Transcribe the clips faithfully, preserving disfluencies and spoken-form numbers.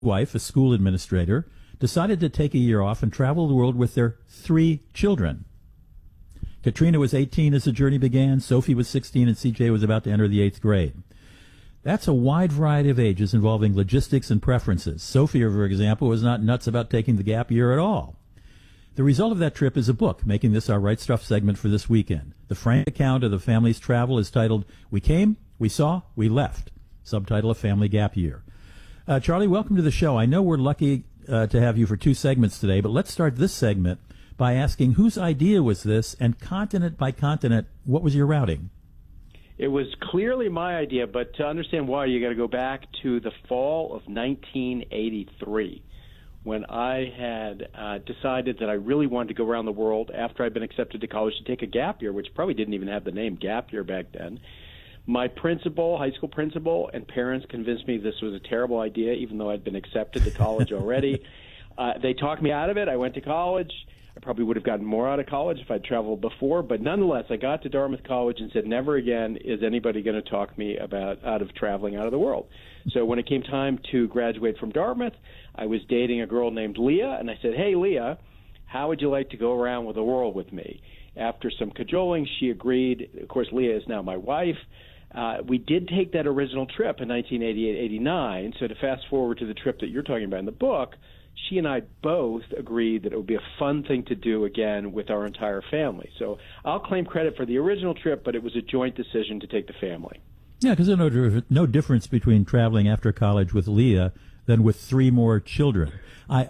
wife, a school administrator, decided to take a year off and travel the world with their three children. Katrina was eighteen as the journey began, Sophie was sixteen, and C J was about to enter the eighth grade. That's a wide variety of ages involving logistics and preferences. Sophie, for example, was not nuts about taking the gap year at all. The result of that trip is a book, making this our Right Stuff segment for this weekend. The frank account of the family's travel is titled, We Came, We Saw, We Left, subtitle A Family Gap Year. Uh, Charlie, welcome to the show. I know we're lucky uh, to have you for two segments today, but let's start this segment by asking whose idea was this, and continent by continent, what was your routing? It was clearly my idea, but to understand why, you got to go back to the fall of nineteen eighty-three, when I had uh, decided that I really wanted to go around the world after I'd been accepted to college to take a gap year, which probably didn't even have the name gap year back then. My principal, high school principal, and parents convinced me this was a terrible idea, even though I'd been accepted to college already. Uh, they talked me out of it. I went to college. I probably would have gotten more out of college if I'd traveled before, but nonetheless, I got to Dartmouth College and said, never again is anybody going to talk me about out of traveling out of the world. So when it came time to graduate from Dartmouth, I was dating a girl named Leah, and I said, hey, Leah, how would you like to go around with the world with me? After some cajoling, she agreed. Of course, Leah is now my wife. Uh, we did take that original trip in nineteen eighty-eight eighty-nine, so to fast forward to the trip that you're talking about in the book, she and I both agreed that it would be a fun thing to do again with our entire family. So I'll claim credit for the original trip, but it was a joint decision to take the family. Yeah, because there's no, no difference between traveling after college with Leah than with three more children. I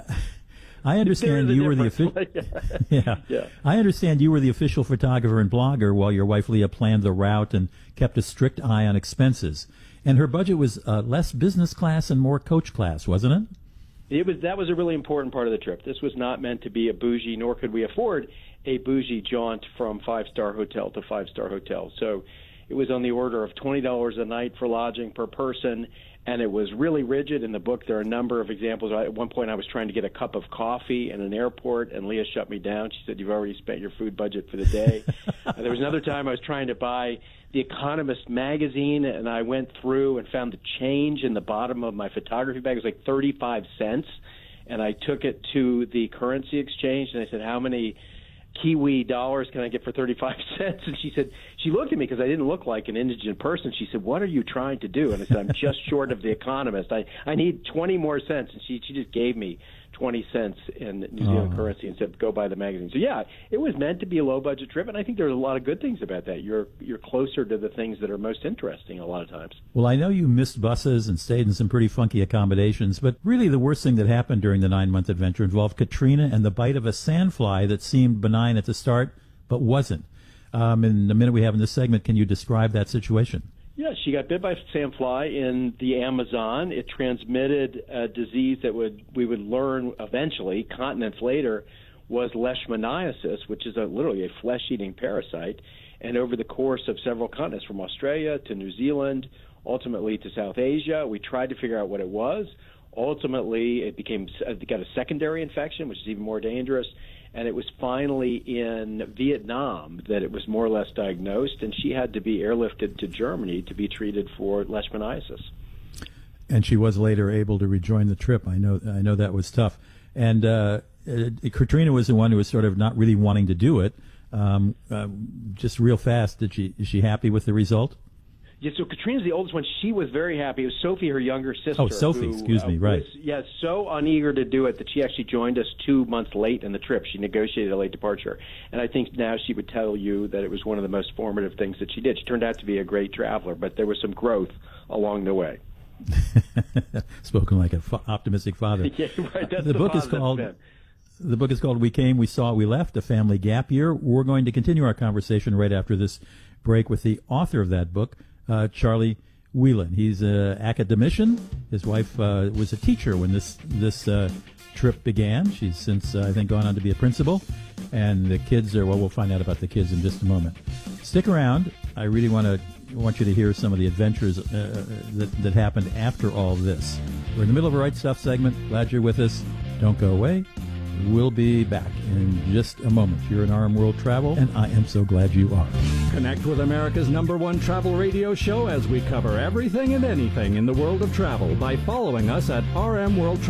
I understand you were the official. yeah. yeah, I understand you were the official photographer and blogger while your wife Leah planned the route and kept a strict eye on expenses. And her budget was uh, less business class and more coach class, wasn't it? It was. That was a really important part of the trip. This was not meant to be a bougie, nor could we afford a bougie jaunt from five-star hotel to five-star hotel. So it was on the order of twenty dollars a night for lodging per person, and it was really rigid. In the book, there are a number of examples. At one point, I was trying to get a cup of coffee in an airport, and Leah shut me down. She said, you've already spent your food budget for the day. uh, there was another time I was trying to buy The Economist magazine, and I went through and found the change in the bottom of my photography bag. It was like thirty-five cents, and I took it to the currency exchange, and I said, how many Kiwi dollars can I get for thirty-five cents? And she said, she looked at me because I didn't look like an indigent person. She said, what are you trying to do? And I said, I'm just short of The Economist. I, I need twenty more cents. And she, she just gave me twenty cents in New Zealand oh. currency and said, go buy the magazine. So, yeah, it was meant to be a low-budget trip, and I think there's a lot of good things about that. You're you're closer to the things that are most interesting a lot of times. Well, I know you missed buses and stayed in some pretty funky accommodations, but really the worst thing that happened during the nine-month adventure involved Katrina and the bite of a sandfly that seemed benign at the start but wasn't. Um, in the minute we have in this segment, can you describe that situation? Yeah, she got bit by a sandfly in the Amazon. It transmitted a disease that would we would learn eventually, continents later, was leishmaniasis, which is a, literally a flesh-eating parasite. And over the course of several continents, from Australia to New Zealand, ultimately to South Asia, we tried to figure out what it was. Ultimately, it became it got a secondary infection, which is even more dangerous. And it was finally in Vietnam that it was more or less diagnosed, and she had to be airlifted to Germany to be treated for leishmaniasis. And she was later able to rejoin the trip. I know I know that was tough. And uh, it, Katrina was the one who was sort of not really wanting to do it. Um, uh, just real fast, did she? Is she happy with the result? Yeah, so Katrina's the oldest one. She was very happy. It was Sophie, her younger sister. Oh, Sophie, who, excuse uh, me, right. Was, yeah, so uneager to do it that she actually joined us two months late in the trip. She negotiated a late departure. And I think now she would tell you that it was one of the most formative things that she did. She turned out to be a great traveler, but there was some growth along the way. Spoken like an fa- optimistic father. yeah, right. That's the, the book is called spin. The book is called We Came, We Saw, We Left, A Family Gap Year. We're going to continue our conversation right after this break with the author of that book, uh, Charlie Whelan. He's an academician. His wife uh, was a teacher when this this uh, trip began. She's since, uh, I think, gone on to be a principal. And the kids are, well, we'll find out about the kids in just a moment. Stick around. I really want to want you to hear some of the adventures uh, that, that happened after all this. We're in the middle of a Right Stuff segment. Glad you're with us. Don't go away. We'll be back in just a moment. You're in R M World Travel, and I am so glad you are. Connect with America's number one travel radio show as we cover everything and anything in the world of travel by following us at R M World Travel.